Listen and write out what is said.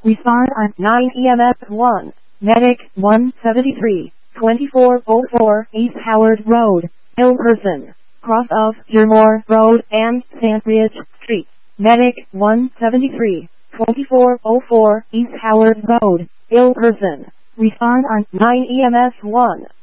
Respond on 9 EMS 1. Medic 173, 2404 East Howard Road, ill person, cross of Jermore Road and Sandridge Street. Medic 173, 2404 East Howard Road, ill person. Respond on 9 EMS 1.